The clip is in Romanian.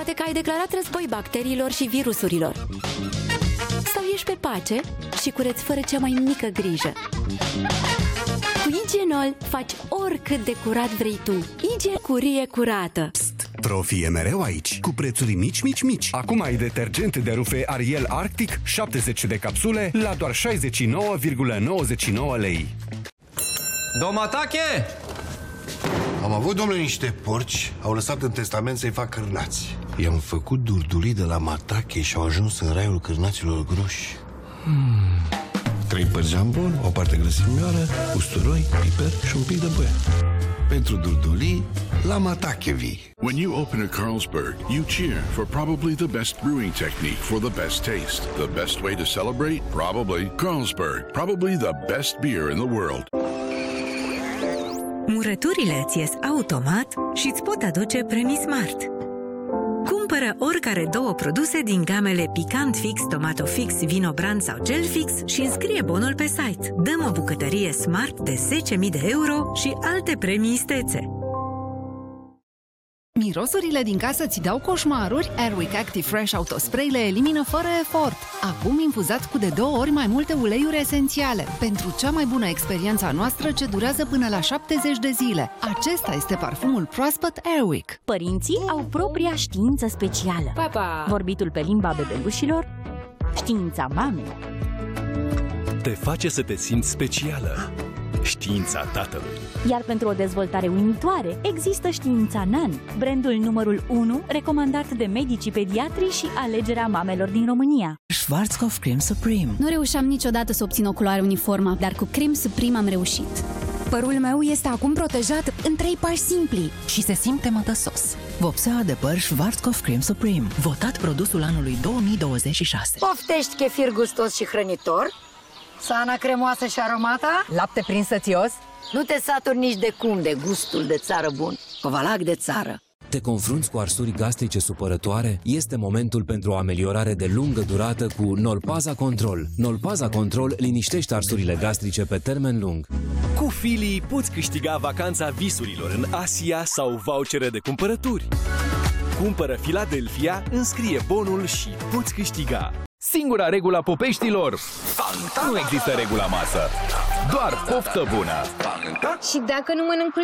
Poate că ai declarat război bacteriilor și virusurilor. Sau ești pe pace și cureți fără cea mai mică grijă. Cu Igenol faci oricât de curat vrei tu. Igen curie curată. Psst, Profi e mereu aici, cu prețuri mici. Acum ai detergent de rufe Ariel Arctic, 70 de capsule, la doar 69,99 lei. Domatache! Am avut, domnule, niște porci, au lăsat în testament să-i fac cârnați. I-am făcut durdulii de la Matache și au ajuns în raiul cârnaților groși. 3 părți jambon, o parte grăsimioară, usturoi, piper și un pic de băiat. Pentru durdulii, la Matache vii. When you open a Carlsberg, you cheer for probably the best brewing technique for the best taste. The best way to celebrate? Probably Carlsberg. Probably the best beer in the world. Murăturile ți ies automat și îți pot aduce premii Smart. Cumpără oricare 2 produse din gamele Picant Fix, Tomato Fix, Vino Brand sau Gel Fix și înscrie bonul pe site. Dăm o bucătărie Smart de 10.000 de euro și alte premii istețe. Mirosurile din casă ți dau coșmaruri? Airwick Active Fresh Autospray le elimină fără efort. Acum infuzat cu de 2 ori mai multe uleiuri esențiale. Pentru cea mai bună experiență a noastră ce durează până la 70 de zile. Acesta este parfumul proaspăt Airwick. Părinții au propria știință specială. Papa! Vorbitul pe limba bebelușilor, știința mamei. Te face să te simți specială. Știința tatălui. Iar pentru o dezvoltare uimitoare, există știința NAN, brandul numărul 1 recomandat de medicii pediatri și alegerea mamelor din România. Schwarzkopf Creme Supreme. Nu reușeam niciodată să obțin o culoare uniformă, dar cu Creme Supreme am reușit. Părul meu este acum protejat în 3 pași simpli și se simte mătăsos. Vopsea de păr Schwarzkopf Creme Supreme, votat produsul anului 2026. Poftești chefir gustos și hrănitor? Sana cremoasă și aromată? Lapte prins sățios? Nu te saturi nici de cum de gustul de țară bun. Covalac de țară. Te confrunți cu arsuri gastrice supărătoare? Este momentul pentru o ameliorare de lungă durată cu Nolpaza Control. Nolpaza Control liniștește arsurile gastrice pe termen lung. Cu Fili poți câștiga vacanța visurilor în Asia sau vouchere de cumpărături. Cumpără Philadelphia, înscrie bonul și poți câștiga. Singura regulă a Popeștilor: nu există regula masă, doar poftă bună. Și dacă nu mănânc